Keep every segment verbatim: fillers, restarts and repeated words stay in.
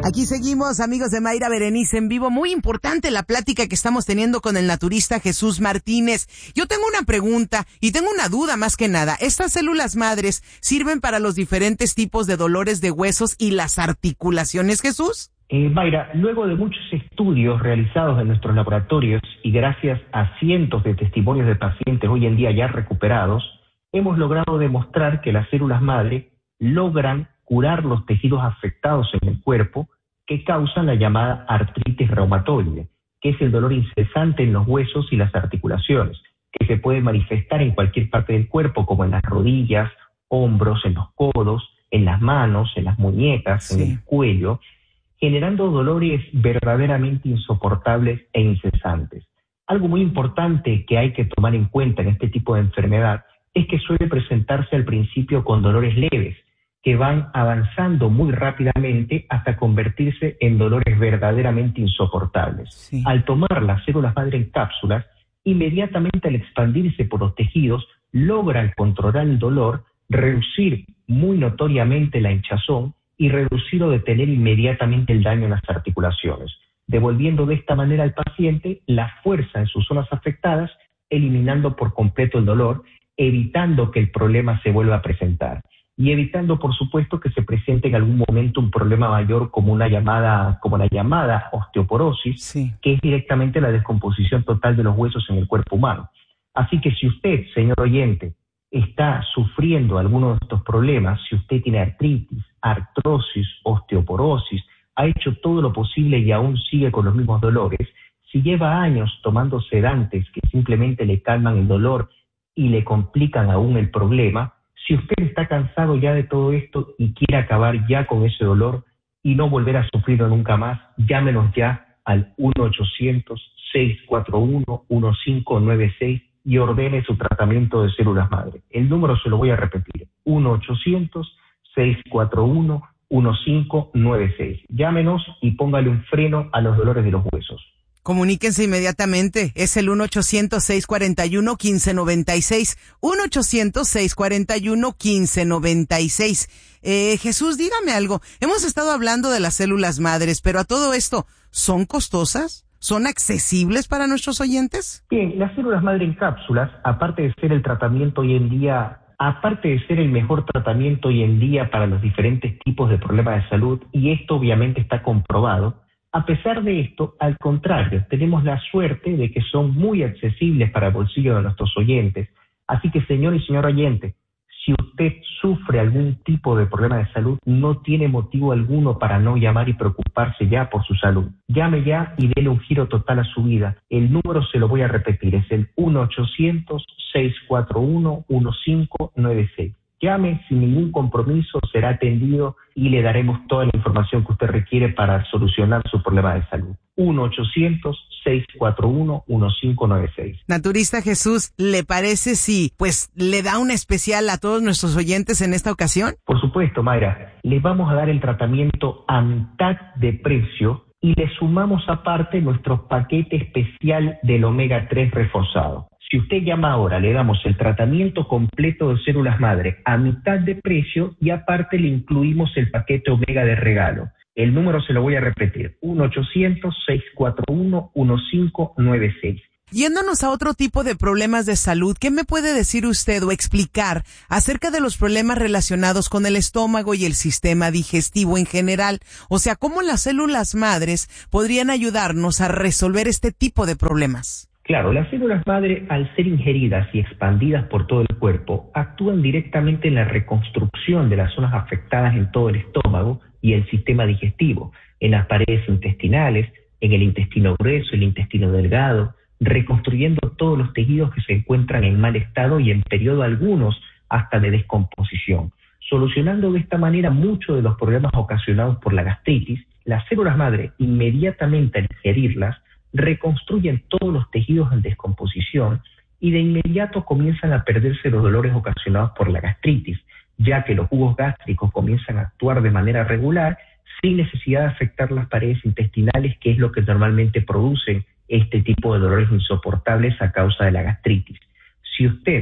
Aquí seguimos, amigos de Mayra Berenice en vivo. Muy importante la plática que estamos teniendo con el naturista Jesús Martínez. Yo tengo una pregunta y tengo una duda más que nada. ¿Estas células madres sirven para los diferentes tipos de dolores de huesos y las articulaciones, Jesús? Eh, Mayra, luego de muchos estudios realizados en nuestros laboratorios y gracias a cientos de testimonios de pacientes hoy en día ya recuperados, hemos logrado demostrar que las células madre logran curar los tejidos afectados en el cuerpo que causan la llamada artritis reumatoide, que es el dolor incesante en los huesos y las articulaciones, que se puede manifestar en cualquier parte del cuerpo, como en las rodillas, hombros, en los codos, en las manos, en las muñecas, sí. en el cuello, generando dolores verdaderamente insoportables e incesantes. Algo muy importante que hay que tomar en cuenta en este tipo de enfermedad es que suele presentarse al principio con dolores leves, que van avanzando muy rápidamente hasta convertirse en dolores verdaderamente insoportables. Sí. Al tomar las células madre en cápsulas, inmediatamente al expandirse por los tejidos, logran controlar el dolor, reducir muy notoriamente la hinchazón y reducir o detener inmediatamente el daño en las articulaciones, devolviendo de esta manera al paciente la fuerza en sus zonas afectadas, eliminando por completo el dolor, evitando que el problema se vuelva a presentar. Y evitando, por supuesto, que se presente en algún momento un problema mayor como una llamada, como la llamada osteoporosis, sí. que es directamente la descomposición total de los huesos en el cuerpo humano. Así que si usted, señor oyente, está sufriendo alguno de estos problemas, si usted tiene artritis, artrosis, osteoporosis, ha hecho todo lo posible y aún sigue con los mismos dolores, si lleva años tomando sedantes que simplemente le calman el dolor y le complican aún el problema, si usted está cansado ya de todo esto y quiere acabar ya con ese dolor y no volver a sufrirlo nunca más, llámenos ya al uno ochocientos, seis cuatro uno, uno cinco nueve seis y ordene su tratamiento de células madre. El número se lo voy a repetir, uno ochocientos, seis cuatro uno, uno cinco nueve seis. Llámenos y póngale un freno a los dolores de los huesos. Comuníquense inmediatamente, es el uno ochocientos, seis cuatro uno, uno cinco nueve seis, uno ochocientos, seis cuatro uno, uno cinco nueve seis. Eh, Jesús, dígame algo, hemos estado hablando de las células madres, pero a todo esto, ¿son costosas? ¿Son accesibles para nuestros oyentes? Bien, las células madre en cápsulas, aparte de ser el tratamiento hoy en día, aparte de ser el mejor tratamiento hoy en día para los diferentes tipos de problemas de salud, y esto obviamente está comprobado, a pesar de esto, al contrario, tenemos la suerte de que son muy accesibles para el bolsillo de nuestros oyentes. Así que, señor y señor oyente, si usted sufre algún tipo de problema de salud, no tiene motivo alguno para no llamar y preocuparse ya por su salud. Llame ya y dele un giro total a su vida. El número se lo voy a repetir, es el uno ochocientos, seis cuatro uno, uno cinco nueve seis. Llame sin ningún compromiso, será atendido y le daremos toda la información que usted requiere para solucionar su problema de salud. uno ochocientos, seis cuatro uno, uno cinco nueve seis. Naturista Jesús, ¿le parece si pues le da un especial a todos nuestros oyentes en esta ocasión? Por supuesto, Mayra. Les vamos a dar el tratamiento a mitad de precio y le sumamos aparte nuestro paquete especial del omega tres reforzado. Si usted llama ahora, le damos el tratamiento completo de células madre a mitad de precio y aparte le incluimos el paquete omega de regalo. El número se lo voy a repetir, uno ochocientos, seis cuatro uno, uno cinco nueve seis. Yéndonos a otro tipo de problemas de salud, ¿qué me puede decir usted o explicar acerca de los problemas relacionados con el estómago y el sistema digestivo en general? O sea, ¿cómo las células madres podrían ayudarnos a resolver este tipo de problemas? Claro, las células madre, al ser ingeridas y expandidas por todo el cuerpo, actúan directamente en la reconstrucción de las zonas afectadas en todo el estómago y el sistema digestivo, en las paredes intestinales, en el intestino grueso, el intestino delgado, reconstruyendo todos los tejidos que se encuentran en mal estado y en periodo algunos hasta de descomposición. Solucionando de esta manera muchos de los problemas ocasionados por la gastritis, las células madre, inmediatamente al ingerirlas, reconstruyen todos los tejidos en descomposición y de inmediato comienzan a perderse los dolores ocasionados por la gastritis, ya que los jugos gástricos comienzan a actuar de manera regular sin necesidad de afectar las paredes intestinales, que es lo que normalmente producen este tipo de dolores insoportables a causa de la gastritis. Si usted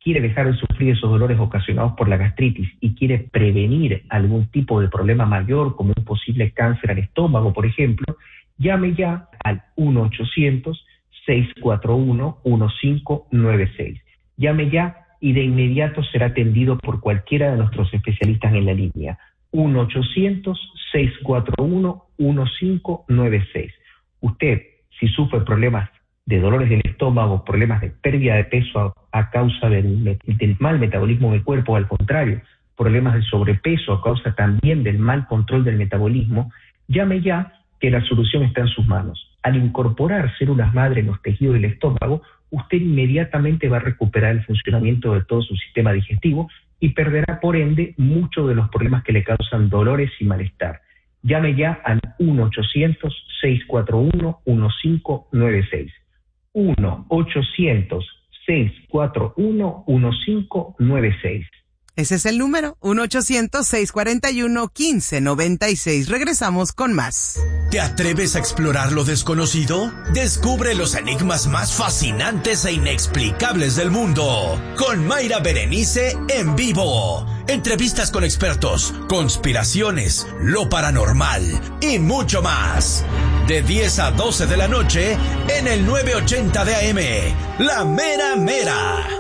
quiere dejar de sufrir esos dolores ocasionados por la gastritis y quiere prevenir algún tipo de problema mayor, como un posible cáncer al estómago, por ejemplo, llame ya al uno ochocientos, seis cuatro uno, uno cinco nueve seis. Llame ya y de inmediato será atendido por cualquiera de nuestros especialistas en la línea. uno ochocientos, seis cuatro uno, uno cinco nueve seis. Usted, si sufre problemas de dolores del estómago, problemas de pérdida de peso a, a causa del, del mal metabolismo del cuerpo, al contrario, problemas de sobrepeso a causa también del mal control del metabolismo, llame ya que la solución está en sus manos. Al incorporar células madre en los tejidos del estómago, usted inmediatamente va a recuperar el funcionamiento de todo su sistema digestivo y perderá por ende muchos de los problemas que le causan dolores y malestar. Llame ya al uno ochocientos, seis cuatro uno, uno cinco nueve seis. uno ochocientos, seis cuatro uno, uno cinco nueve seis. Ese es el número, uno ochocientos, seis cuatro uno, uno cinco nueve seis. Regresamos con más. ¿Te atreves a explorar lo desconocido? Descubre los enigmas más fascinantes e inexplicables del mundo. Con Mayra Berenice en vivo. Entrevistas con expertos, conspiraciones, lo paranormal y mucho más. De diez a doce de la noche en el nueve ochenta de A M. La Mera Mera.